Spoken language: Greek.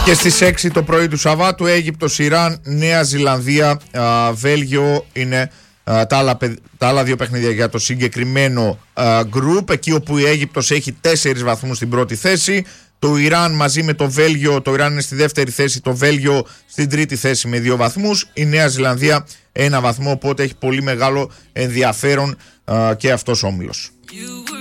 Και στις 6 το πρωί του Σαββάτου, Αίγυπτος, Ιράν, Νέα Ζηλανδία, Βέλγιο είναι τα άλλα δύο παιχνίδια για το συγκεκριμένο γκρουπ. Εκεί όπου η Αίγυπτος έχει 4 βαθμούς στην πρώτη θέση. Το Ιράν μαζί με το Βέλγιο, το Ιράν είναι στη δεύτερη θέση, το Βέλγιο στην τρίτη θέση με 2 βαθμούς. Η Νέα Ζηλανδία 1 βαθμό, οπότε έχει πολύ μεγάλο ενδιαφέρον και αυτός ο όμιλος.